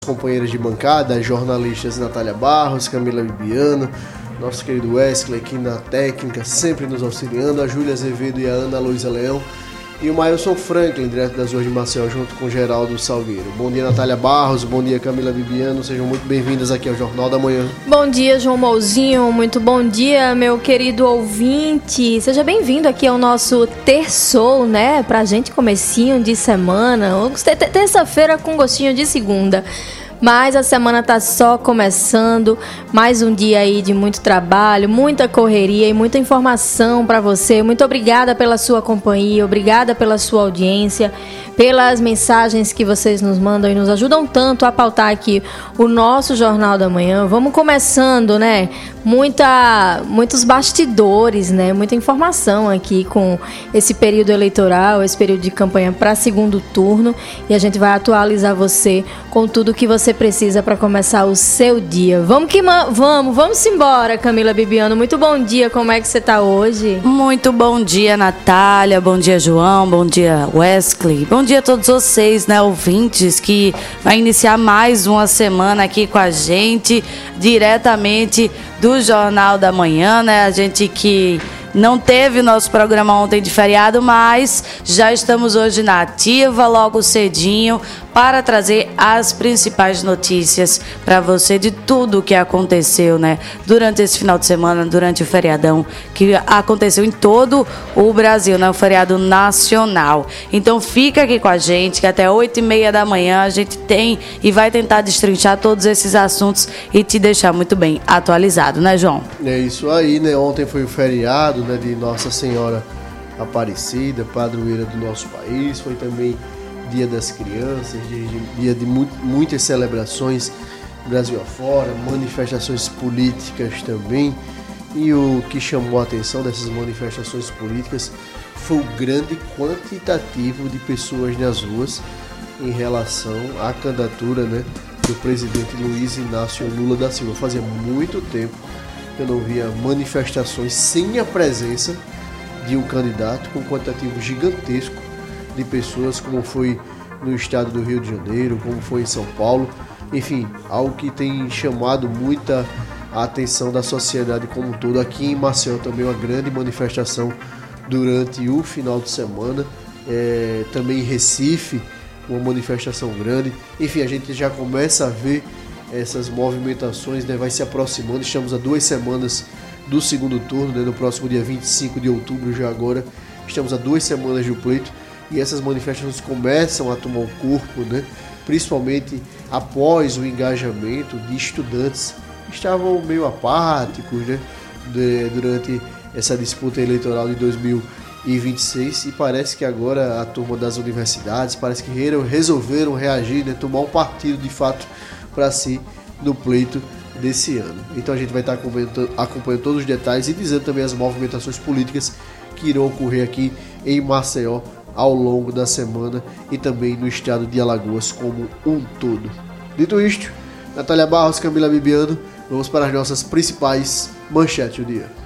Companheiras de bancada, as jornalistas Natália Barros, Camila Bibiano, nosso querido Wesley aqui na técnica, sempre nos auxiliando, a Júlia Azevedo e a Ana Luísa Leão, e o Mailson Franklin, direto das ruas de Maceió, junto com Geraldo Salgueiro. Bom dia, Natália Barros, bom dia, Camila Bibiano, sejam muito bem-vindas aqui ao Jornal da Manhã. Bom dia, João Mouzinho, muito bom dia, meu querido ouvinte. Seja bem-vindo aqui ao nosso Terçou, né, pra gente comecinho de semana, terça-feira com gostinho de segunda. Mas a semana tá só começando, mais um dia aí de muito trabalho, muita correria e muita informação para você. Muito obrigada pela sua companhia, obrigada pela sua audiência, pelas mensagens que vocês nos mandam e nos ajudam tanto a pautar aqui o nosso Jornal da Manhã. Vamos começando, né? Muitos bastidores, né? Muita informação aqui com esse período eleitoral, esse período de campanha para segundo turno, e a gente vai atualizar você com tudo que você precisa para começar o seu dia. Vamos embora, Camila Bibiano. Muito bom dia, como é que você está hoje? Muito bom dia, Natália, bom dia, João, bom dia, Wesley, bom dia a todos vocês, né, ouvintes, que vai iniciar mais uma semana aqui com a gente, diretamente do Jornal da Manhã, né, a gente que não teve nosso programa ontem de feriado, mas já estamos hoje na ativa, logo cedinho, para trazer as principais notícias para você de tudo o que aconteceu, né, durante esse final de semana, durante o feriadão que aconteceu em todo o Brasil, né, o feriado nacional. Então fica aqui com a gente, que até 8h30 da manhã a gente tem e vai tentar destrinchar todos esses assuntos e te deixar muito bem atualizado, né, João? É isso aí, né, ontem foi o feriado, né, de Nossa Senhora Aparecida, padroeira do nosso país, foi também Dia das Crianças, dia de muitas celebrações Brasil afora, manifestações políticas também. E o que chamou a atenção dessas manifestações políticas foi o grande quantitativo de pessoas nas ruas em relação à candidatura, né, do presidente Luiz Inácio Lula da Silva. Fazia muito tempo que eu não via manifestações sem a presença de um candidato, com um quantitativo gigantesco de pessoas, como foi no estado do Rio de Janeiro, como foi em São Paulo. Enfim, algo que tem chamado muita a atenção da sociedade como um todo. Aqui em Maceió também uma grande manifestação durante o final de semana, também em Recife uma manifestação grande. Enfim, a gente já começa a ver essas movimentações, né, vai se aproximando. Estamos a 2 semanas do segundo turno, né, no próximo dia 25 de outubro, já agora estamos a 2 semanas do pleito, e essas manifestações começam a tomar um corpo, né, principalmente após o engajamento de estudantes que estavam meio apáticos, né, durante essa disputa eleitoral de 2026, e parece que agora a turma das universidades parece que resolveram reagir, né, tomar um partido de fato para si no pleito desse ano. Então a gente vai estar acompanhando todos os detalhes e dizendo também as movimentações políticas que irão ocorrer aqui em Maceió ao longo da semana e também no estado de Alagoas como um todo. Dito isto, Natália Barros, Camila Bibiano, vamos para as nossas principais manchetes do dia.